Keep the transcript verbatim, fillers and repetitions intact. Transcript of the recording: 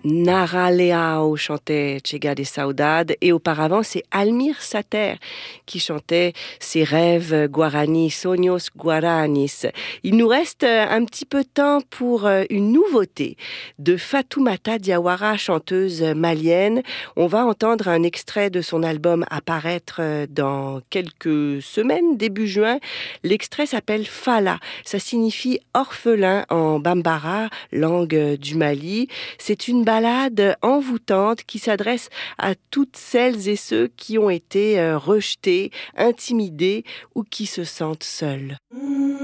Nara Leao chantait Chega de Saudade et auparavant c'est Almir Sater qui chantait ses rêves guarani, Sonhos Guaranis. Il nous reste un petit peu de temps pour une nouveauté de Fatoumata Diawara, chanteuse malienne. On va entendre un extrait de son album à paraître dans quelques semaines, début juin. L'extrait s'appelle Fala. Ça signifie orphelin en bambara, langue du Mali. C'est une ballade envoûtante qui s'adresse à toutes celles et ceux qui ont été rejetés, intimidés ou qui se sentent seuls.